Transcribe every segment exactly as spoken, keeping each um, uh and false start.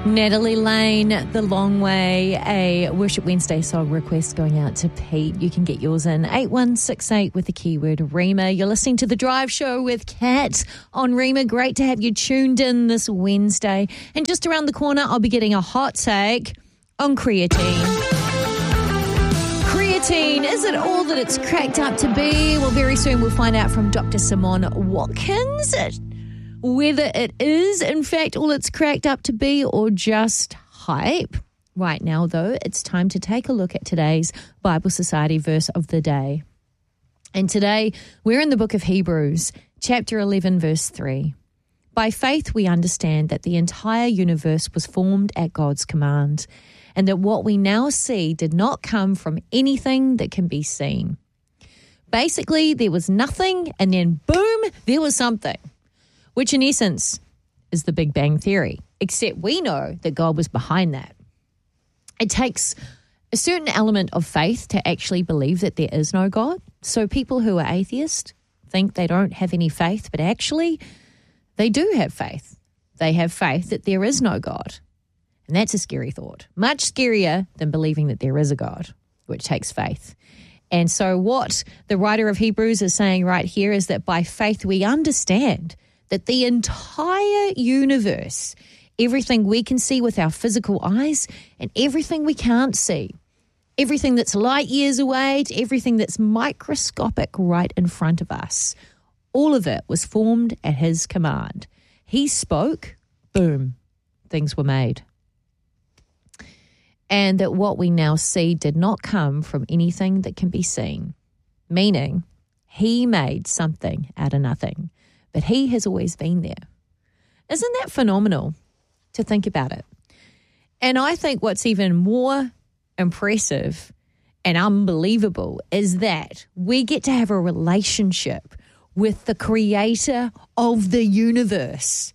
Natalie Lane, The Long Way, a Worship Wednesday song request going out to Pete. You can get yours in eight one six eight with the keyword Rima. You're listening to The Drive Show with Kat on Rima. Great to have you tuned in this Wednesday. And just around the corner, I'll be getting a hot take on creatine. Creatine, is it all that it's cracked up to be? Well, very soon we'll find out from Doctor Simone Watkins whether it is, in fact, all it's cracked up to be or just hype. Right now, though, it's time to take a look at today's Bible Society verse of the day. And today, we're in the book of Hebrews, chapter eleven, verse three. By faith, we understand that the entire universe was formed at God's command, and that what we now see did not come from anything that can be seen. Basically, there was nothing, and then boom, there was something. Which in essence is the Big Bang Theory, except we know that God was behind that. It takes a certain element of faith to actually believe that there is no God. So people who are atheists think they don't have any faith, but actually they do have faith. They have faith that there is no God. And that's a scary thought, much scarier than believing that there is a God, which takes faith. And so what the writer of Hebrews is saying right here is that by faith we understand that the entire universe, everything we can see with our physical eyes and everything we can't see, everything that's light years away to everything that's microscopic right in front of us, all of it was formed at his command. He spoke, boom, things were made. And that what we now see did not come from anything that can be seen, meaning he made something out of nothing. But he has always been there. Isn't that phenomenal to think about it? And I think what's even more impressive and unbelievable is that we get to have a relationship with the creator of the universe.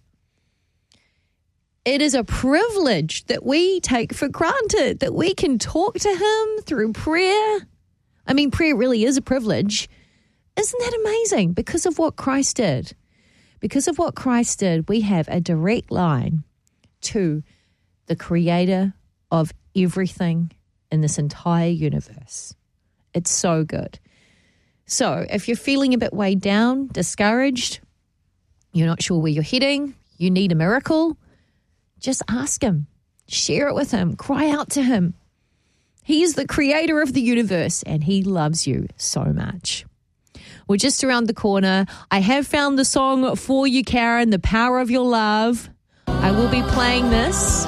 It is a privilege that we take for granted, that we can talk to him through prayer. I mean, prayer really is a privilege. Isn't that amazing? Because of what Christ did. Because of what Christ did, we have a direct line to the creator of everything in this entire universe. It's so good. So if you're feeling a bit weighed down, discouraged, you're not sure where you're heading, you need a miracle, just ask him. Share it with him. Cry out to him. He is the creator of the universe and he loves you so much. We're just around the corner. I have found the song for you, Karen, The Power of Your Love. I will be playing this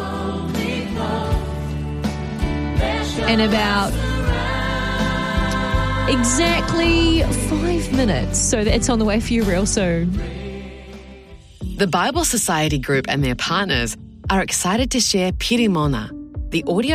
in about exactly five minutes. So it's on the way for you real soon. The Bible Society Group and their partners are excited to share Pirimona, the audio